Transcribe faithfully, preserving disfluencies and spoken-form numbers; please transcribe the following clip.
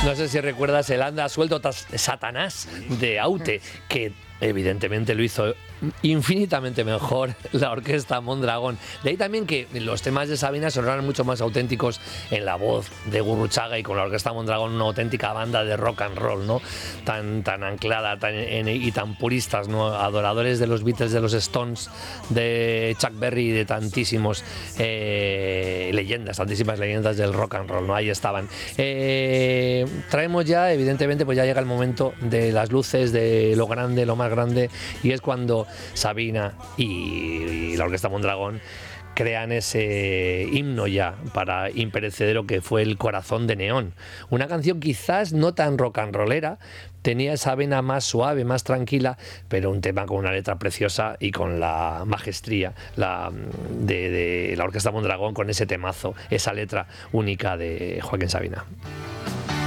No sé si recuerdas el Anda suelto Satanás de Aute, que evidentemente lo hizo infinitamente mejor la orquesta Mondragón. De ahí también que los temas de Sabina sonaran mucho más auténticos en la voz de Gurruchaga, y con la orquesta Mondragón una auténtica banda de rock and roll, ¿no? Tan, tan anclada tan, en, y tan puristas, ¿no? Adoradores de los Beatles, de los Stones, de Chuck Berry y de tantísimos eh, leyendas, tantísimas leyendas del rock and roll, ¿no? Ahí estaban. Eh, traemos ya, evidentemente, pues ya llega el momento de las luces, de lo grande, lo más grande, y es cuando Sabina y, y la orquesta Mondragón crean ese himno ya para imperecedero, que fue El corazón de neón. Una canción quizás no tan rock and rollera, tenía esa vena más suave, más tranquila, pero un tema con una letra preciosa y con la majestría la, de, de la orquesta Mondragón, con ese temazo, esa letra única de Joaquín Sabina.